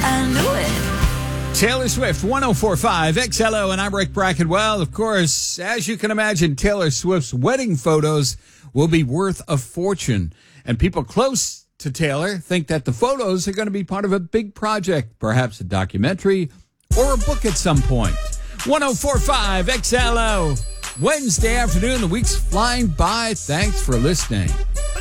I knew it. Taylor Swift, 104.5 XLO, and I'm Rick Brackett. Well, of course, as you can imagine, Taylor Swift's wedding photos will be worth a fortune. And people close to Taylor think that the photos are going to be part of a big project, perhaps a documentary or a book at some point. 104.5 XLO, Wednesday afternoon. The week's flying by. Thanks for listening.